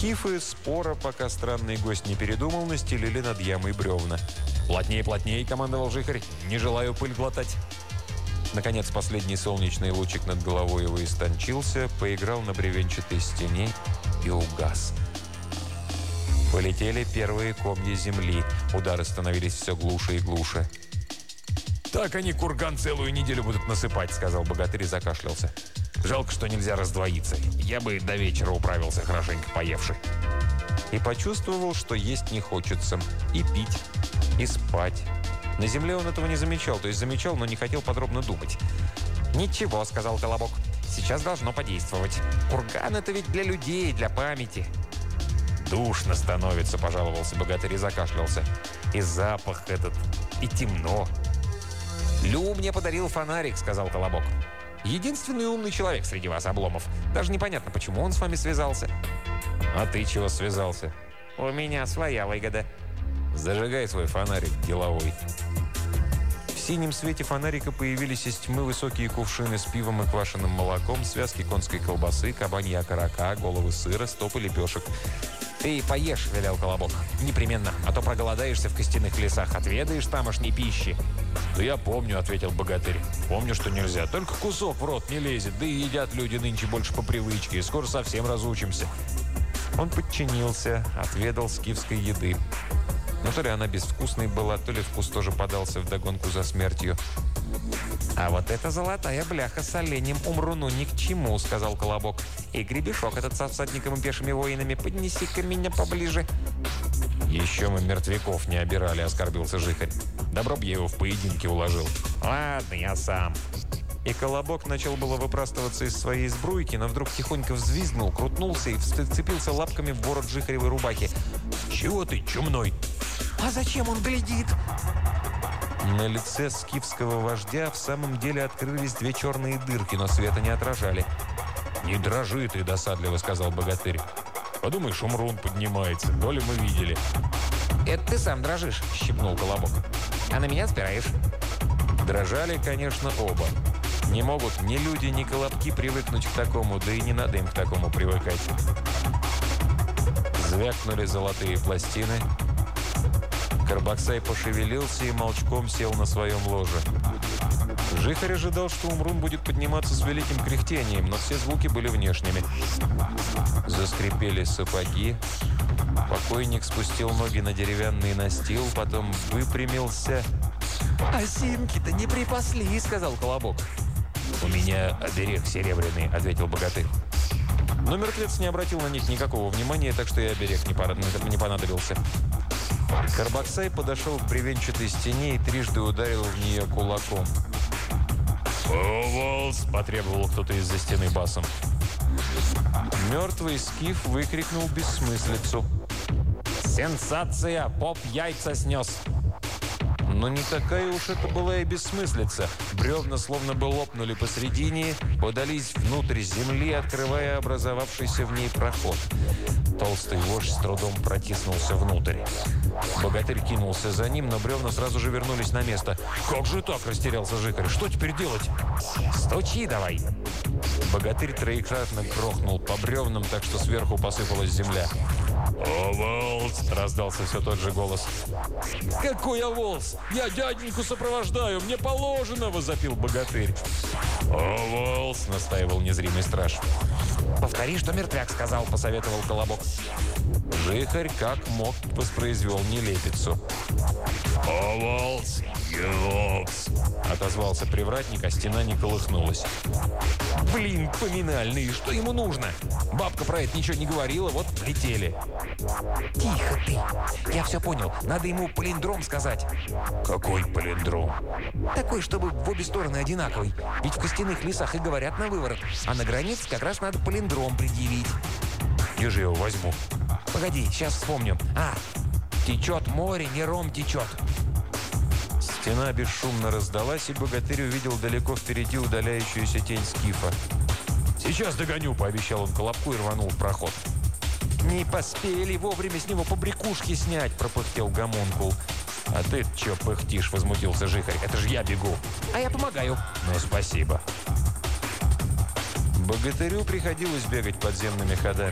Скифы спора, пока странный гость не передумал, настелили над ямой бревна. «Плотнее, плотнее!» – командовал Жихарь. «Не желаю пыль глотать!» Наконец, последний солнечный лучик над головой его истончился, поиграл на бревенчатой стене и угас. Полетели первые комья земли. Удары становились все глуше и глуше. «Так они курган целую неделю будут насыпать», — сказал богатырь и закашлялся. «Жалко, что нельзя раздвоиться. Я бы до вечера управился, хорошенько поевши». И почувствовал, что есть не хочется. И пить, и спать. На земле он этого не замечал. То есть замечал, но не хотел подробно думать. «Ничего», — сказал Колобок. «Сейчас должно подействовать. Курган — это ведь для людей, для памяти». «Душно становится», — пожаловался богатырь и закашлялся. «И запах этот, и темно». «Лю мне подарил фонарик», — сказал Колобок. «Единственный умный человек среди вас, Обломов. Даже непонятно, почему он с вами связался». «А ты чего связался?» «У меня своя выгода». «Зажигай свой фонарик деловой». В синем свете фонарика появились из тьмы высокие кувшины с пивом и квашеным молоком, связки конской колбасы, кабанья окорока, головы сыра, стопы лепешек. «Ты поешь», — велел Колобок. «Непременно, а то проголодаешься в костяных лесах, отведаешь тамошней пищи». «Да я помню», — ответил богатырь. «Помню, что нельзя. Только кусок в рот не лезет. Да и едят люди нынче больше по привычке. И скоро совсем разучимся». Он подчинился, отведал скифской еды. Но то ли она безвкусной была, то ли вкус тоже подался вдогонку за смертью. «А вот эта золотая бляха с оленем умруну ни к чему», — сказал Колобок. «И гребешок этот со всадником и пешими воинами, поднеси-ка меня поближе». «Еще мы мертвяков не обирали», — оскорбился Жихарь. «Добро б я его в поединке уложил». «Ладно, я сам». И Колобок начал было выпрастываться из своей сбруйки, но вдруг тихонько взвизгнул, крутнулся и вцепился лапками в ворот Жихаревой рубахи. «Чего ты, чумной?» «А зачем он глядит?» На лице скифского вождя в самом деле открылись две черные дырки, но света не отражали. «Не дрожи ты», — досадливо сказал богатырь. «Подумаешь, Умрун поднимается. То ли мы видели». «Это ты сам дрожишь», — щипнул Колобок. «А на меня спираешь». Дрожали, конечно, оба. Не могут ни люди, ни колобки привыкнуть к такому, да и не надо им к такому привыкать. Звякнули золотые пластины. Карбаксай пошевелился и молчком сел на своем ложе. Жихарь ожидал, что Умрун будет подниматься с великим кряхтением, но все звуки были внешними. Заскрипели сапоги. Покойник спустил ноги на деревянный настил, потом выпрямился. «Осинки-то не припасли», — сказал Колобок. «У меня оберег серебряный», — ответил богатырь. Но мертвец не обратил на них никакого внимания, так что и оберег не понадобился. Карбаксай подошел к бревенчатой стене и трижды ударил в нее кулаком. «Оволс!» – потребовал кто-то из-за стены басом. Мертвый скиф выкрикнул бессмыслицу. «Сенсация! Поп яйца снес!» Но не такая уж это была и бессмыслица. Бревна словно бы лопнули посредине, подались внутрь земли, открывая образовавшийся в ней проход. Толстый вождь с трудом протиснулся внутрь. Богатырь кинулся за ним, но бревна сразу же вернулись на место. «Как же так?» – растерялся Жихарь. «Что теперь делать?» «Стучи давай!» Богатырь троекратно грохнул по бревнам, так что сверху посыпалась земля. «Оволс!» – раздался все тот же голос. «Какой оволс? Я дяденьку сопровождаю, мне положено!» – возопил богатырь. «Оволс!» – настаивал незримый страж. «Повтори, что мертвяк сказал», – посоветовал Колобок. Жихарь как мог воспроизвел нелепицу. «Оволс! Елокс!» – отозвался привратник, а стена не колыхнулась. «Блин, поминальный, что ему нужно? Бабка про это ничего не говорила, вот влетели». «Тихо ты! Я все понял. Надо ему палиндром сказать». «Какой палиндром?» «Такой, чтобы в обе стороны одинаковый. Ведь в костяных лесах и говорят на выворот. А на границе как раз надо палиндром предъявить». «Где же я его возьму?» «Погоди, сейчас вспомню. Течет море, не ром течет». Стена бесшумно раздалась, и богатырь увидел далеко впереди удаляющуюся тень скифа. «Сейчас догоню», — пообещал он Колобку и рванул в проход. «Не поспели вовремя с него побрякушки снять», — пропыхтел гомункул. «А ты чё пыхтишь?» — возмутился Жихарь. «Это же я бегу». «А я помогаю». «Ну, спасибо». Богатырю приходилось бегать подземными ходами.